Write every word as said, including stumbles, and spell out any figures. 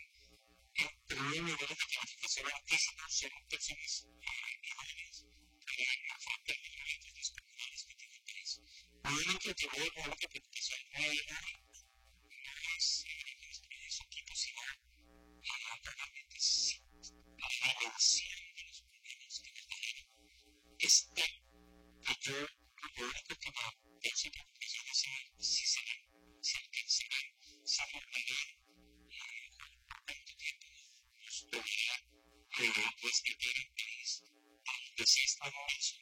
eh, pero hay niveles de planificación altísimos en personas iguales, la falta de elementos disponibles que tiene el país. Obviamente, el tema económica que empezó a nueva no es es un tipo sino realmente sí, la dimensión de los problemas que nos generan es tal que yo lo único que me pienso que es si se si alcanzará, si logrará cuánto tiempo nos podrá rescatar el país. Aunque sí estamos